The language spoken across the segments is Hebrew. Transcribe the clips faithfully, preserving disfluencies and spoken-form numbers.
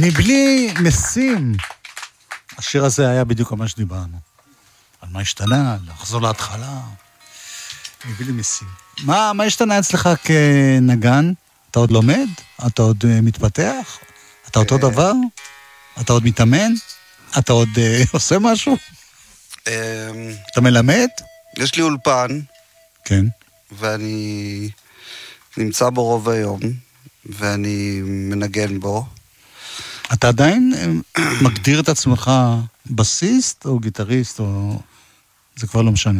מבלי משים. השיר הזה היה בדיוק על מה שדיברנו. על מה השתנה, לחזור להתחלה. מבלי משים. מה, מה השתנה אצלך כנגן? אתה עוד לומד? אתה עוד uh, מתפתח? אתה אותו דבר? אתה עוד מתאמן? אתה עוד uh, עושה משהו? אתה מלמד? יש לי אולפן. כן. ואני נמצא בו רוב היום, ואני מנגן בו. אתה עדיין מגדיר את עצמך בסיסט או גיטריסט, או... זה כבר לא משנה.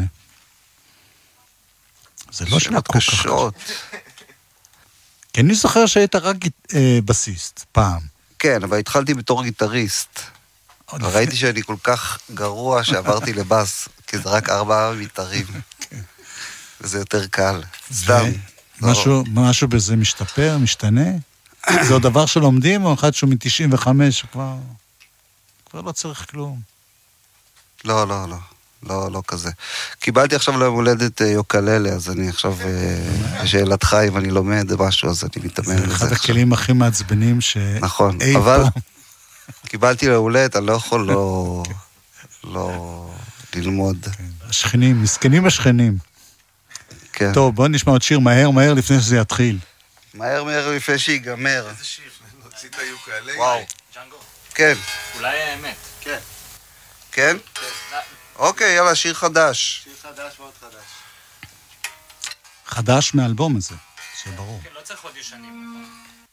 זה לא שאלה כל כך קשות. כי אני זוכר שהיית רק אה, בסיסט, פעם. כן, אבל התחלתי בתור גיטריסט. ראיתי שאני כל כך גרוע שעברתי לבס, כי זה רק ארבעה מיתרים. וזה יותר קל. סתם. משהו, משהו בזה משתפר, משתנה? זה עוד דבר שלומדים, או אחד שהוא מ-תשעים וחמש, כבר, כבר לא צריך כלום. לא, לא, לא. לא, לא כזה. קיבלתי עכשיו ליום הולדת יוקללה, אז אני עכשיו, שאלתך אם אני לומד משהו, אז אני מתאמן לזה. זה אחד הכלים הכי מעצבנים ש... נכון, אבל קיבלתי להולדת, אני לא יכול לא, לא ללמוד. השכנים, מסכנים השכנים. כן. טוב, בוא נשמע עוד שיר מהר, מהר לפני שזה יתחיל. מהר, מהר לפני שיגמר. איזה שיר? להוציא את היוקללה? וואו. ג'אנגו. כן. אולי האמת. כן. כן? אוקיי, יאללה, שיר חדש. שיר חדש ועוד חדש. חדש מאלבום הזה, שברור. כן, לא צריך עוד ישנים.